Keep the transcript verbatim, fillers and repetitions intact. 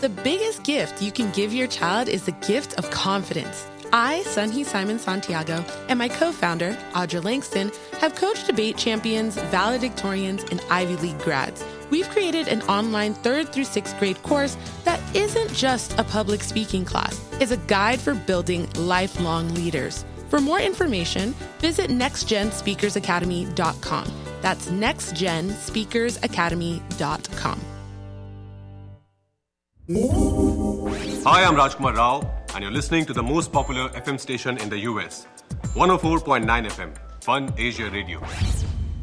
The biggest gift you can give your child is the gift of confidence. I, Sunhee Simon Santiago, and my co-founder, Audra Langston, have coached debate champions, valedictorians, and Ivy League grads. We've created an online third through sixth grade course that isn't just a public speaking class. It's a guide for building lifelong leaders. For more information, visit next gen speakers academy dot com. That's next gen speakers academy dot com. Hi, I'm Rajkumar Rao, and you're listening to the most popular F M station in the U S, one oh four point nine F M, Fun Asia Radio.